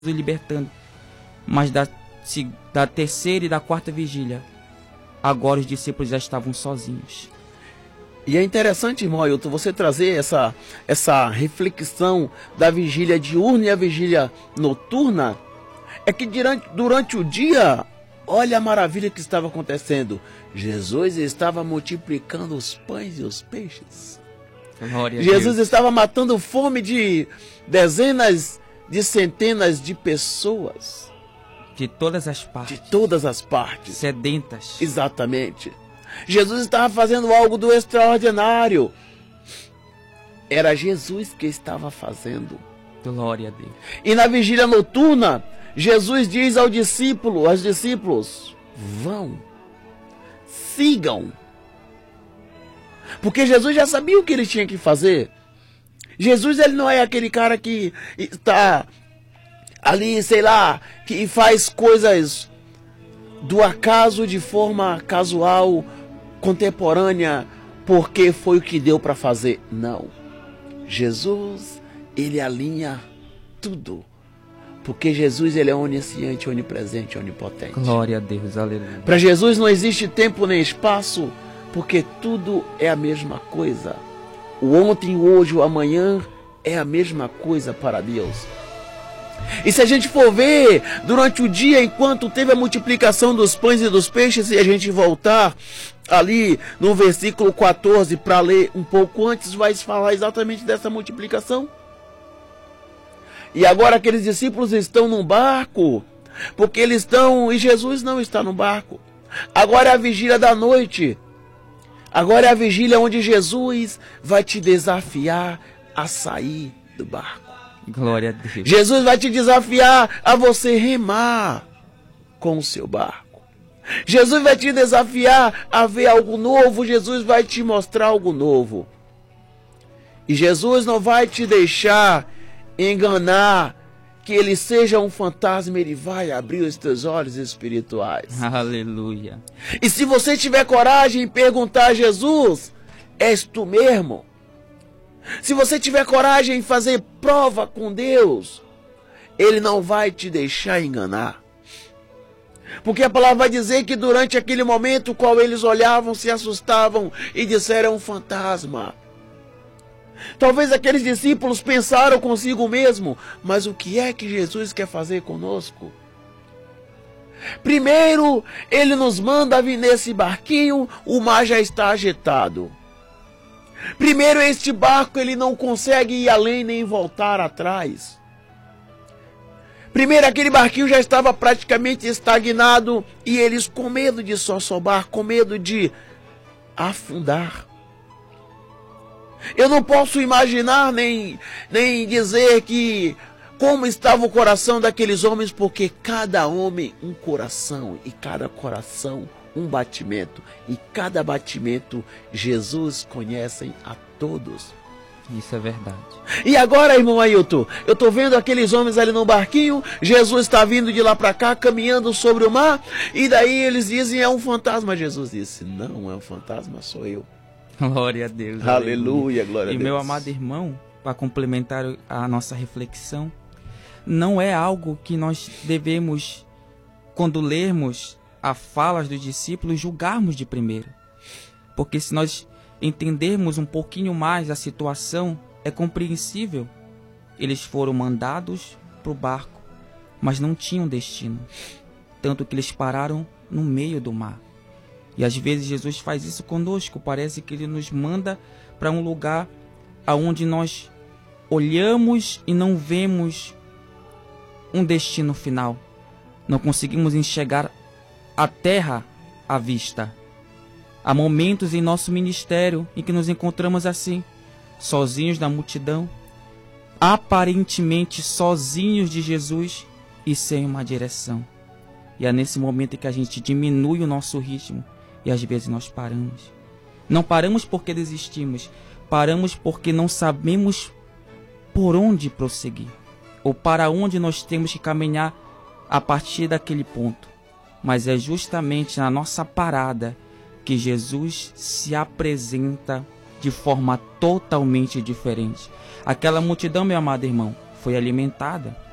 libertando. Mas da terceira e da quarta vigília, agora os discípulos já estavam sozinhos. E é interessante, irmão Ailton, você trazer essa reflexão da vigília diurna e a vigília noturna. É que durante o dia, olha a maravilha que estava acontecendo. Jesus estava multiplicando os pães e os peixes. Jesus estava matando fome de dezenas de centenas de pessoas. De todas as partes. De todas as partes. Sedentas. Exatamente. Jesus estava fazendo algo do extraordinário. Era Jesus que estava fazendo. Glória a Deus. E na vigília noturna, Jesus diz aos discípulos, vão, sigam. Porque Jesus já sabia o que ele tinha que fazer. Jesus, ele não é aquele cara que está ali, sei lá, que faz coisas do acaso de forma casual, contemporânea, porque foi o que deu para fazer. Não. Jesus, ele alinha tudo. Porque Jesus, ele é onisciente, onipresente, onipotente. Glória a Deus, aleluia. Para Jesus não existe tempo nem espaço, porque tudo é a mesma coisa. O ontem, o hoje, o amanhã é a mesma coisa para Deus. E se a gente for ver durante o dia, enquanto teve a multiplicação dos pães e dos peixes, e a gente voltar ali no versículo 14 para ler um pouco antes, vai falar exatamente dessa multiplicação. E agora aqueles discípulos estão num barco, porque eles estão, e Jesus não está no barco. Agora é a vigília da noite. Agora é a vigília onde Jesus vai te desafiar a sair do barco. Glória a Deus. Jesus vai te desafiar a você remar com o seu barco. Jesus vai te desafiar a ver algo novo. Jesus vai te mostrar algo novo. E Jesus não vai te deixar enganar que ele seja um fantasma. Ele vai abrir os teus olhos espirituais. Aleluia. E se você tiver coragem em perguntar a Jesus, és tu mesmo? Se você tiver coragem em fazer prova com Deus, ele não vai te deixar enganar. Porque a palavra vai dizer que durante aquele momento qual eles olhavam, se assustavam e disseram um fantasma. Talvez aqueles discípulos pensaram consigo mesmo, mas o que é que Jesus quer fazer conosco? Primeiro, ele nos manda vir nesse barquinho, o mar já está agitado. Primeiro, este barco ele não consegue ir além nem voltar atrás. Primeiro, aquele barquinho já estava praticamente estagnado e eles com medo de sossobar, com medo de afundar. Eu não posso imaginar nem dizer que como estava o coração daqueles homens, porque cada homem um coração e cada coração um batimento, e cada batimento Jesus conhece a todos. Isso é verdade. E agora, irmão Ailton, eu estou vendo aqueles homens ali no barquinho, Jesus está vindo de lá para cá, caminhando sobre o mar, e daí eles dizem, é um fantasma. Jesus disse, não é um fantasma, sou eu. Glória a Deus. Aleluia, glória a Deus. E meu amado irmão, para complementar a nossa reflexão, não é algo que nós devemos, quando lermos a falas dos discípulos, julgarmos de primeiro. Porque se nós entendermos um pouquinho mais a situação, é compreensível. Eles foram mandados para o barco, mas não tinham destino. Tanto que eles pararam no meio do mar. E às vezes Jesus faz isso conosco. Parece que ele nos manda para um lugar aonde nós olhamos e não vemos um destino final. Não conseguimos enxergar a terra à vista. Há momentos em nosso ministério em que nos encontramos assim, sozinhos na multidão, aparentemente sozinhos de Jesus e sem uma direção. E é nesse momento que a gente diminui o nosso ritmo e às vezes nós paramos. Não paramos porque desistimos, paramos porque não sabemos por onde prosseguir ou para onde nós temos que caminhar a partir daquele ponto. Mas é justamente na nossa parada que Jesus se apresenta de forma totalmente diferente. Aquela multidão, meu amado irmão, foi alimentada.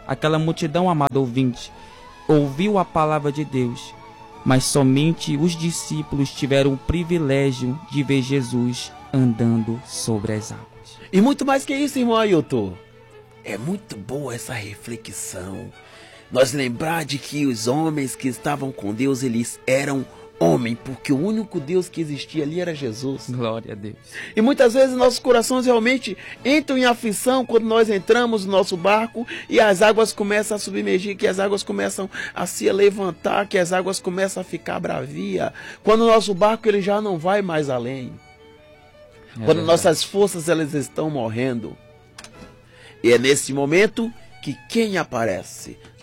Aquela multidão, amado ouvinte, ouviu a palavra de Deus, mas somente os discípulos tiveram o privilégio de ver Jesus andando sobre as águas. E muito mais que isso, irmão Ailton. É muito boa essa reflexão. Nós lembrar de que os homens que estavam com Deus, eles eram homem, porque o único Deus que existia ali era Jesus. Glória a Deus. E muitas vezes nossos corações realmente entram em aflição quando nós entramos no nosso barco e as águas começam a submergir, que as águas começam a se levantar, que as águas começam a ficar bravia. Quando o nosso barco ele já não vai mais além. Quando nossas forças elas estão morrendo. E é nesse momento que quem aparece?